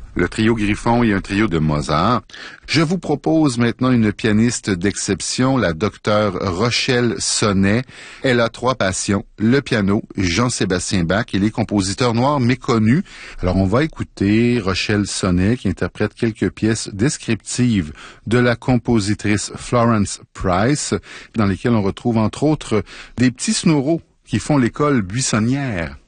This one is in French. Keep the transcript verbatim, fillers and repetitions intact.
Le trio Griffon et un trio de Mozart. Je vous propose maintenant une pianiste d'exception, la docteure Rochelle Sonnet. Elle a trois passions, le piano, Jean-Sébastien Bach et les compositeurs noirs méconnus. Alors on va écouter Rochelle Sonnet qui interprète quelques pièces descriptives de la compositrice Florence Price, dans lesquelles on retrouve entre autres des petits snoureaux qui font l'école buissonnière.